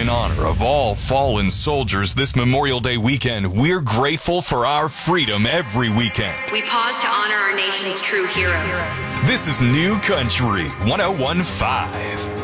In honor of all fallen soldiers this Memorial Day weekend, we're grateful for our freedom every weekend. We pause to honor our nation's true heroes. This is New Country 101.5.